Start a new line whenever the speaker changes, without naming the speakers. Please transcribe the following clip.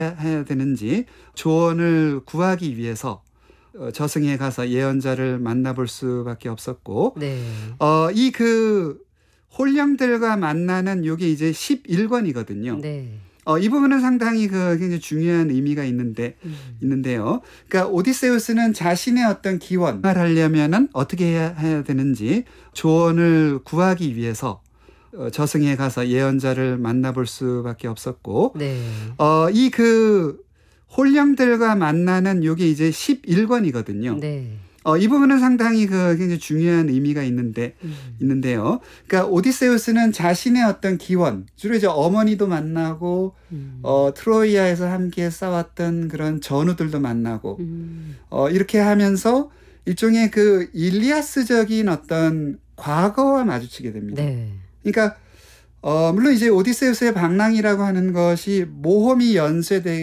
해야 되는지 조언을 구하기 위해서 저승에 가서 예언자를 만나볼 수밖에 없었고,
네.
이 홀령들과 만나는 요게 이제 11권이거든요.
네.
이 부분은 상당히 굉장히 중요한 의미가 있는데요. 그러니까 오디세우스는 자신의 어떤 기원을 하려면은 어떻게 해야 되는지 조언을 구하기 위해서 저승에 가서 예언자를 만나볼 수밖에 없었고,
네.
이 홀령들과 만나는 요게 이제 11권이거든요.
네.
이 부분은 상당히 굉장히 중요한 의미가 있는데요. 그러니까 오디세우스는 자신의 어떤 기원, 주로 이제 어머니도 만나고, 트로이아에서 함께 싸웠던 그런 전우들도 만나고, 이렇게 하면서 일종의 일리아스적인 어떤 과거와 마주치게 됩니다.
네.
그러니까 물론 이제 오디세우스의 방랑이라고 하는 것이 모험이 연쇄되게